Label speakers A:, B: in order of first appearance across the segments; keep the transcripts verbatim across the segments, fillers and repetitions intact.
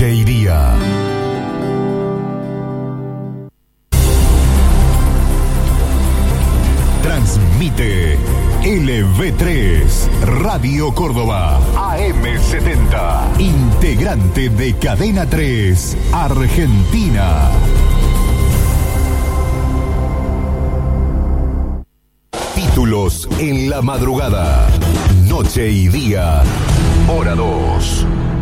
A: Noche y Día. Transmite L V tres Radio Córdoba A M setenta, integrante de Cadena tres Argentina. Títulos en la madrugada. Noche y Día. Hora dos.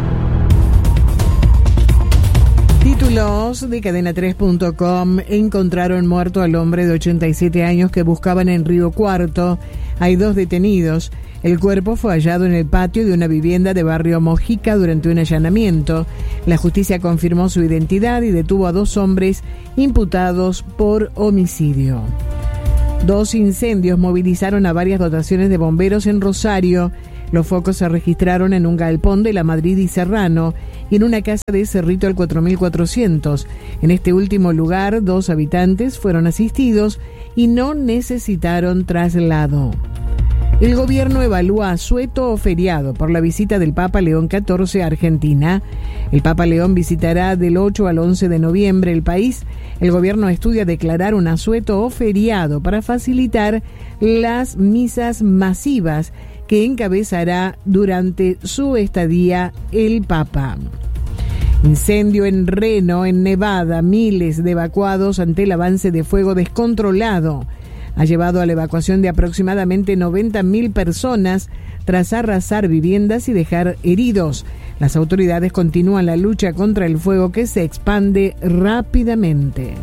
B: Títulos de cadena tres punto com. Encontraron muerto al hombre de ochenta y siete años que buscaban en Río Cuarto. Hay dos detenidos. El cuerpo fue hallado en el patio de una vivienda de barrio Mojica durante un allanamiento. La justicia confirmó su identidad y detuvo a dos hombres imputados por homicidio. Dos incendios movilizaron a varias dotaciones de bomberos en Rosario. Los focos se registraron en un galpón de La Madrid y Serrano y en una casa de Cerrito al cuatro mil cuatrocientos. En este último lugar, dos habitantes fueron asistidos y no necesitaron traslado. El gobierno evalúa asueto o feriado por la visita del Papa León catorce a Argentina. El Papa León visitará del ocho al once de noviembre el país. El gobierno estudia declarar un asueto o feriado para facilitar las misas masivas que encabezará durante su estadía el Papa. Incendio en Reno, en Nevada, miles de evacuados ante el avance de fuego descontrolado. Ha llevado a la evacuación de aproximadamente noventa mil personas tras arrasar viviendas y dejar heridos. Las autoridades continúan la lucha contra el fuego que se expande rápidamente.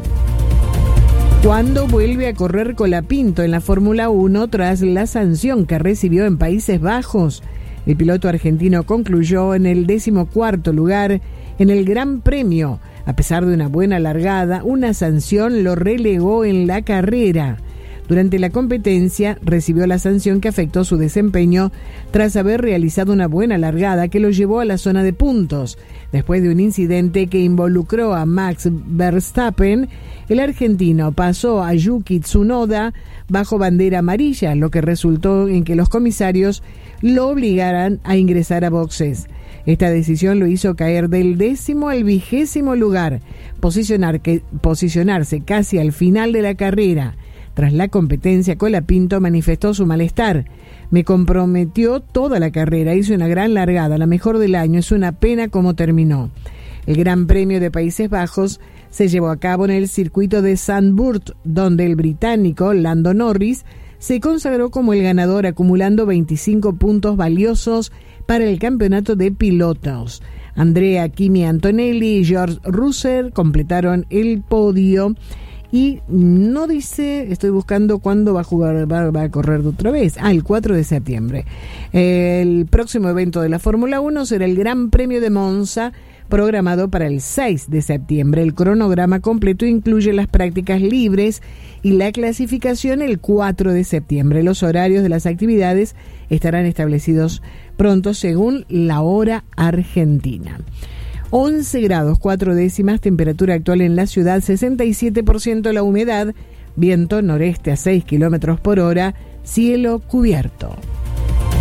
B: ¿Cuándo vuelve a correr Colapinto en la Fórmula uno tras la sanción que recibió en Países Bajos? El piloto argentino concluyó en el decimocuarto lugar en el Gran Premio. A pesar de una buena largada, una sanción lo relegó en la carrera. Durante la competencia recibió la sanción que afectó su desempeño tras haber realizado una buena largada que lo llevó a la zona de puntos. Después de un incidente que involucró a Max Verstappen, el argentino pasó a Yuki Tsunoda bajo bandera amarilla, lo que resultó en que los comisarios lo obligaran a ingresar a boxes. Esta decisión lo hizo caer del décimo al vigésimo lugar, posicionar que, posicionarse casi al final de la carrera. Tras la competencia, Colapinto manifestó su malestar. Me comprometió toda la carrera, hice una gran largada, la mejor del año, es una pena cómo terminó. El Gran Premio de Países Bajos se llevó a cabo en el circuito de Zandvoort, donde el británico Lando Norris se consagró como el ganador, acumulando veinticinco puntos valiosos para el campeonato de pilotos. Andrea Kimi Antonelli y George Russell completaron el podio. Y no dice, estoy buscando cuándo va a jugar, va, va a correr otra vez. Ah, el cuatro de septiembre. El próximo evento de la Fórmula uno será el Gran Premio de Monza, programado para el seis de septiembre. El cronograma completo incluye las prácticas libres y la clasificación el cuatro de septiembre. Los horarios de las actividades estarán establecidos pronto según la hora argentina. once grados, cuatro décimas, temperatura actual en la ciudad, sesenta y siete por ciento la humedad, viento noreste a seis kilómetros por hora, cielo cubierto.